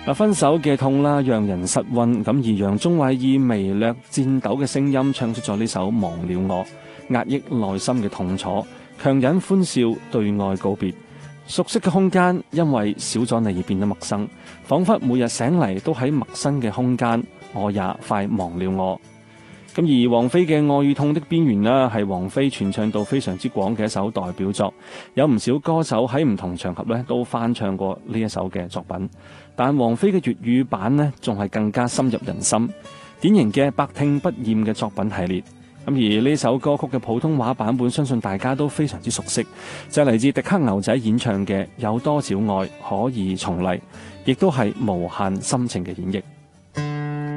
分手嘅痛啦，讓人失溫。咁而楊宗緯以微略顫抖嘅聲音唱出咗呢首《忘了我》，壓抑內心嘅痛楚，強忍歡笑對愛告別。熟悉嘅空間因為少咗你而變得陌生，仿佛每日醒嚟都喺陌生嘅空間，我也快忘了我。咁而王菲嘅《愛與痛的邊緣》啦，係王菲傳唱度非常之廣嘅一首代表作，有唔少歌手喺唔同場合咧都翻唱過呢一首嘅作品。但王菲嘅粵語版呢，仲係更加深入人心，典型嘅百聽不厭嘅作品系列。咁而呢首歌曲嘅普通話版本，相信大家都非常之熟悉，就係嚟自迪克牛仔演唱嘅《有多少愛可以重嚟》，亦都係無限深情嘅演繹。